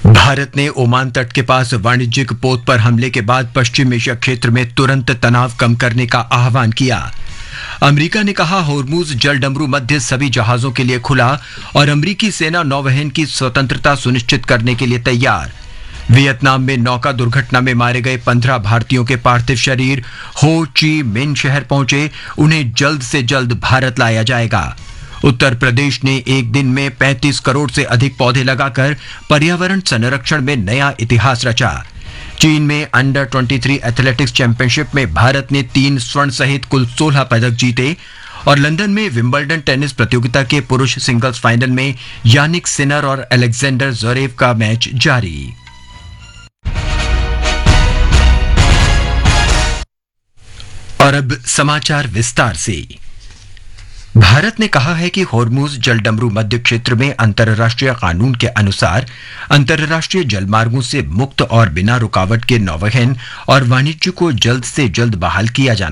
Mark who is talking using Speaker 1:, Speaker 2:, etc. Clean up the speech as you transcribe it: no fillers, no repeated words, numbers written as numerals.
Speaker 1: भारत ने ओमान तट के पास वाणिज्यिक पोत पर हमले के बाद पश्चिम एशिया क्षेत्र में तुरंत तनाव कम करने का आह्वान किया। अमेरिका ने कहा होर्मुज जलडमरू मध्य सभी जहाजों के लिए खुला और अमेरिकी सेना नौवहन की स्वतंत्रता सुनिश्चित करने के लिए तैयार। वियतनाम में नौका दुर्घटना में मारे गए 15 भारतीयों के पार्थिव शरीर हो ची मिन शहर पहुंचे, उन्हें जल्द से जल्द भारत लाया जाएगा। उत्तर प्रदेश ने एक दिन में 35 करोड़ से अधिक पौधे लगाकर पर्यावरण संरक्षण में नया इतिहास रचा। चीन में अंडर 23 एथलेटिक्स चैंपियनशिप में भारत ने 3 स्वर्ण सहित कुल 16 पदक जीते और लंदन में विंबलडन टेनिस प्रतियोगिता के पुरुष सिंगल्स फाइनल में यानिक सिनर और अलेक्जेंडर ज़्वेरेव का मैच जारी। और अब समाचार विस्तार से। भारत ने कहा है कि होर्मुज जलडमरू मध्य क्षेत्र में अंतर्राष्ट्रीय कानून के अनुसार अंतर्राष्ट्रीय जलमार्गों से मुक्त और बिना रुकावट के नौवहन और वाणिज्य को जल्द से जल्द बहाल किया जाना